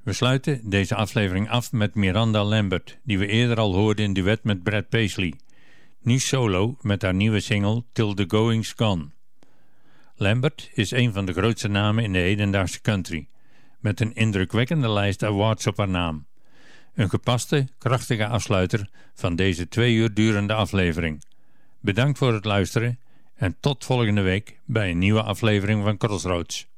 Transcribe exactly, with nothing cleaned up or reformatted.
We sluiten deze aflevering af met Miranda Lambert, die we eerder al hoorden in duet met Brad Paisley. Nu solo met haar nieuwe single Till the Going's Gone. Lambert is een van de grootste namen in de hedendaagse country, met een indrukwekkende lijst awards op haar naam. Een gepaste, krachtige afsluiter van deze twee uur durende aflevering. Bedankt voor het luisteren en tot volgende week bij een nieuwe aflevering van Crossroads.